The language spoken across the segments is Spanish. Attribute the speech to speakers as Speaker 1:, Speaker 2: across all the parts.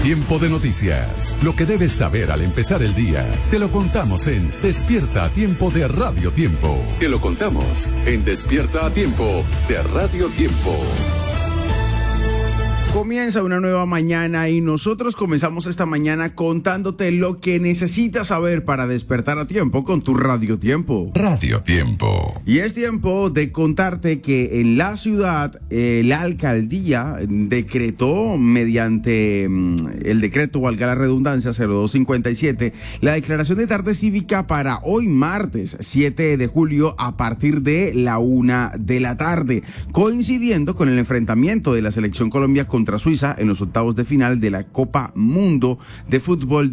Speaker 1: Tiempo de noticias. Lo que debes saber al empezar el día. Te lo contamos en Despierta a Tiempo de Radio Tiempo. Te lo contamos en Despierta a Tiempo de Radio Tiempo.
Speaker 2: Comienza una nueva mañana y nosotros comenzamos esta mañana contándote lo que necesitas saber para despertar a tiempo con tu Radio Tiempo.
Speaker 1: Radio Tiempo.
Speaker 2: Y es tiempo de contarte que en la ciudad la alcaldía decretó mediante el decreto, valga la redundancia, 0257, la declaración de tarde cívica para hoy martes 7 de julio a partir de la 1 de la tarde, coincidiendo con el enfrentamiento de la selección Colombia contra Suiza en los octavos de final de la Copa Mundo de Fútbol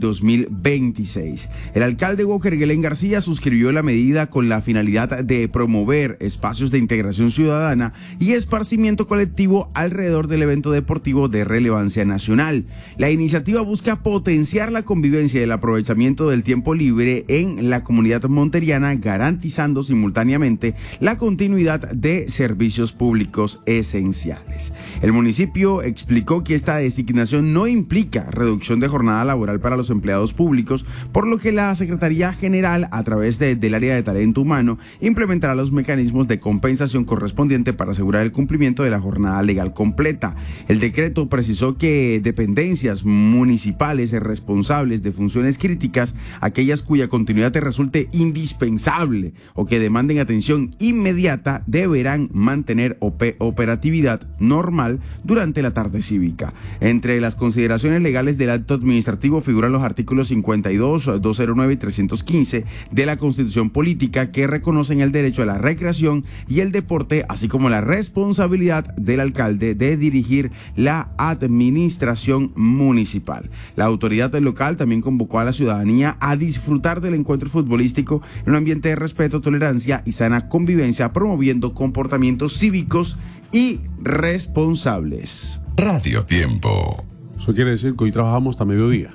Speaker 2: 2026. El alcalde Walker Guillén García suscribió la medida con la finalidad de promover espacios de integración ciudadana y esparcimiento colectivo alrededor del evento deportivo de relevancia nacional. La iniciativa busca potenciar la convivencia y el aprovechamiento del tiempo libre en la comunidad monteriana, garantizando simultáneamente la continuidad de servicios públicos esenciales. El municipio explicó que esta designación no implica reducción de jornada laboral para los empleados públicos, por lo que la Secretaría General, a través del área de talento humano, implementará los mecanismos de compensación correspondiente para asegurar el cumplimiento de la jornada legal completa. El decreto precisó que dependencias municipales responsables de funciones críticas, aquellas cuya continuidad te resulte indispensable o que demanden atención inmediata, deberán mantener operatividad normal durante la tarde cívica. Entre las consideraciones legales del acto administrativo figuran los artículos 52, 209 y 315 de la Constitución Política, que reconocen el derecho a la recreación y el deporte, así como la responsabilidad del alcalde de dirigir la administración municipal. La autoridad local también convocó a la ciudadanía a disfrutar del encuentro futbolístico en un ambiente de respeto, tolerancia y sana convivencia, promoviendo comportamientos cívicos y responsables.
Speaker 1: Radio Tiempo.
Speaker 3: Eso quiere decir que hoy trabajamos hasta mediodía.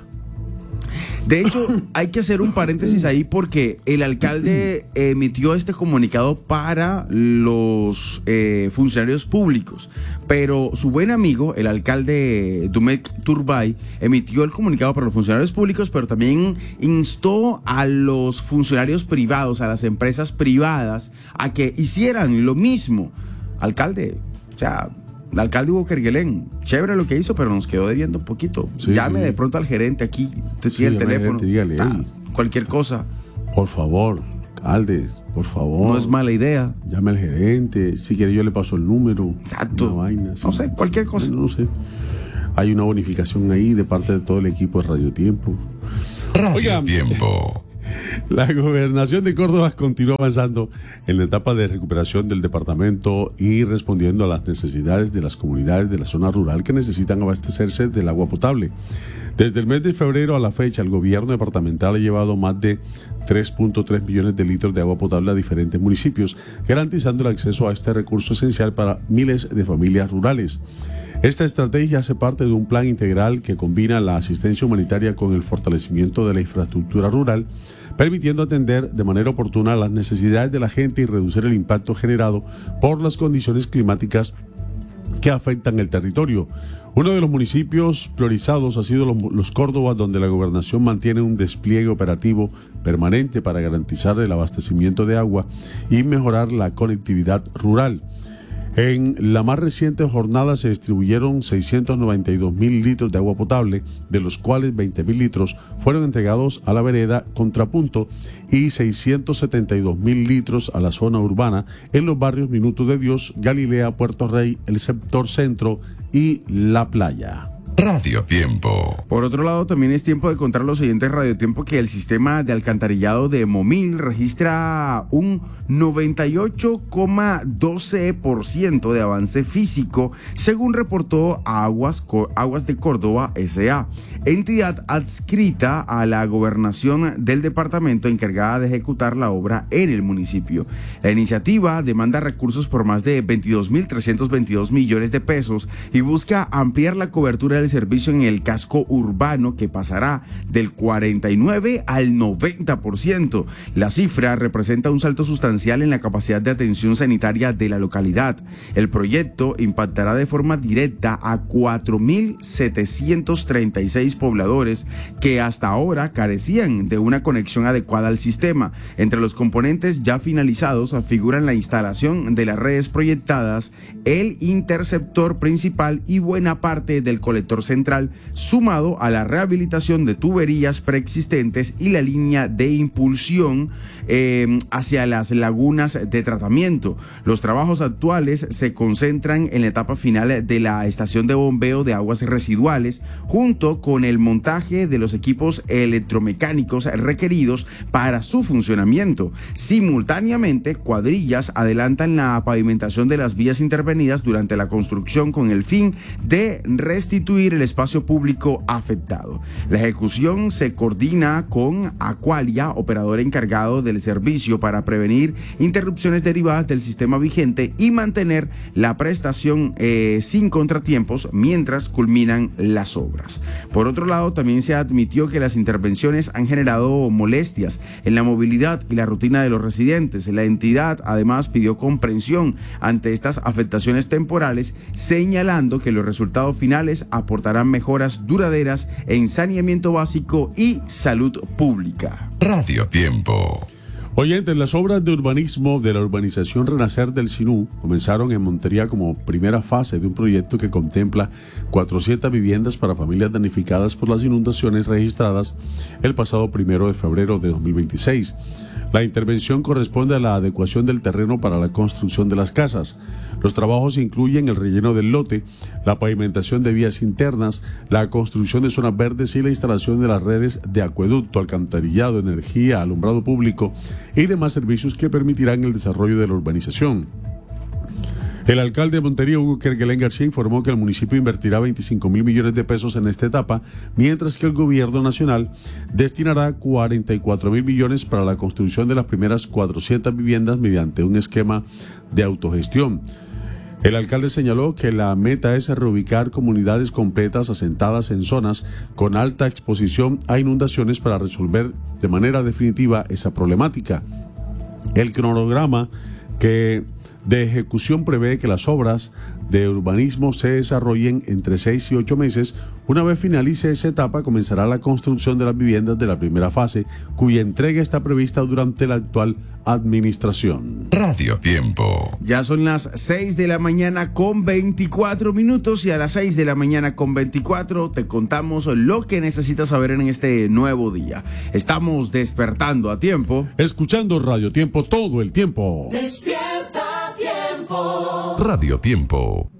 Speaker 2: De hecho, hay que hacer un paréntesis ahí porque el alcalde emitió este comunicado para los funcionarios públicos, pero su buen amigo, el alcalde Dumek Turbay, emitió el comunicado para los funcionarios públicos, pero también instó a los funcionarios privados, a las empresas privadas, a que hicieran lo mismo. Alcalde, o sea, el alcalde Walker Guillén, chévere lo que hizo, pero nos quedó debiendo un poquito.
Speaker 3: Sí,
Speaker 2: Llame
Speaker 3: sí.
Speaker 2: De pronto al gerente aquí, te tiene el teléfono.
Speaker 3: Dígale,
Speaker 2: cualquier cosa.
Speaker 3: Por favor, alcalde, por favor.
Speaker 2: No es mala idea.
Speaker 3: Llame al gerente, si quiere yo le paso el número.
Speaker 2: Exacto.
Speaker 3: Una vaina, sí.
Speaker 2: No sé, cualquier cosa.
Speaker 3: No sé. Hay una bonificación ahí de parte de todo el equipo de Radio Tiempo.
Speaker 1: Radio Tiempo.
Speaker 3: La gobernación de Córdoba continúa avanzando en la etapa de recuperación del departamento y respondiendo a las necesidades de las comunidades de la zona rural que necesitan abastecerse del agua potable. Desde el mes de febrero a la fecha, el gobierno departamental ha llevado más de 3.3 millones de litros de agua potable a diferentes municipios, garantizando el acceso a este recurso esencial para miles de familias rurales. Esta estrategia hace parte de un plan integral que combina la asistencia humanitaria con el fortalecimiento de la infraestructura rural, permitiendo atender de manera oportuna las necesidades de la gente y reducir el impacto generado por las condiciones climáticas que afectan el territorio. Uno de los municipios priorizados ha sido los Córdoba, donde la gobernación mantiene un despliegue operativo permanente para garantizar el abastecimiento de agua y mejorar la conectividad rural. En la más reciente jornada se distribuyeron 692.000 litros de agua potable, de los cuales 20.000 litros fueron entregados a la vereda Contrapunto y 672.000 litros a la zona urbana en los barrios Minuto de Dios, Galilea, Puerto Rey, el sector centro y La Playa.
Speaker 1: Radio Tiempo.
Speaker 2: Por otro lado, también es tiempo de contar a los oyentes de Radio Tiempo que el sistema de alcantarillado de Momil registra un 98,12% de avance físico, según reportó Aguas de Córdoba S.A., entidad adscrita a la gobernación del departamento encargada de ejecutar la obra en el municipio. La iniciativa demanda recursos por más de 22.322 millones de pesos y busca ampliar la cobertura del del servicio en el casco urbano, que pasará del 49 al 90%. La cifra representa un salto sustancial en la capacidad de atención sanitaria de la localidad. El proyecto impactará de forma directa a 4.736 pobladores que hasta ahora carecían de una conexión adecuada al sistema. Entre los componentes ya finalizados figuran la instalación de las redes proyectadas, el interceptor principal y buena parte del colector central, sumado a la rehabilitación de tuberías preexistentes y la línea de impulsión hacia las lagunas de tratamiento. Los trabajos actuales se concentran en la etapa final de la estación de bombeo de aguas residuales, junto con el montaje de los equipos electromecánicos requeridos para su funcionamiento. Simultáneamente, cuadrillas adelantan la pavimentación de las vías intervenidas durante la construcción con el fin de restituir el espacio público afectado. La ejecución se coordina con Aqualia, operador encargado del servicio, para prevenir interrupciones derivadas del sistema vigente y mantener la prestación sin contratiempos mientras culminan las obras. Por otro lado, también se admitió que las intervenciones han generado molestias en la movilidad y la rutina de los residentes. La entidad además pidió comprensión ante estas afectaciones temporales, señalando que los resultados finales aportarán mejoras duraderas en saneamiento básico y salud pública.
Speaker 1: Radio Tiempo.
Speaker 3: Oyentes, las obras de urbanismo de la urbanización Renacer del Sinú comenzaron en Montería como primera fase de un proyecto que contempla 400 viviendas para familias damnificadas por las inundaciones registradas el pasado 1 de febrero de 2026. La intervención corresponde a la adecuación del terreno para la construcción de las casas. Los trabajos incluyen el relleno del lote, la pavimentación de vías internas, la construcción de zonas verdes y la instalación de las redes de acueducto, alcantarillado, energía, alumbrado público y demás servicios que permitirán el desarrollo de la urbanización. El alcalde de Montería, Hugo Kerguelen García, informó que el municipio invertirá 25.000 millones de pesos en esta etapa, mientras que el gobierno nacional destinará 44.000 millones para la construcción de las primeras 400 viviendas mediante un esquema de autogestión. El alcalde señaló que la meta es reubicar comunidades completas asentadas en zonas con alta exposición a inundaciones para resolver de manera definitiva esa problemática. El cronograma de ejecución prevé que las obras de urbanismo se desarrollen entre 6 y 8 meses. Una vez finalice esa etapa, comenzará la construcción de las viviendas de la primera fase, cuya entrega está prevista durante la actual administración.
Speaker 1: Radio Tiempo.
Speaker 2: Ya son las 6 de la mañana con 24 minutos y a las 6 de la mañana con 24 te contamos lo que necesitas saber en este nuevo día. Estamos despertando a tiempo.
Speaker 3: Escuchando Radio Tiempo todo el tiempo.
Speaker 1: Radio Tiempo.